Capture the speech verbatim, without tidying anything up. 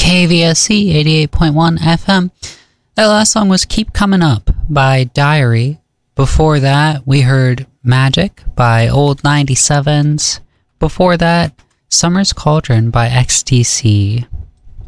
K V S C eighty-eight point one F M. That last song was Keep Coming Up by Diary. Before that, we heard Magic by Old ninety-sevens. Before that, Summer's Cauldron by X T C.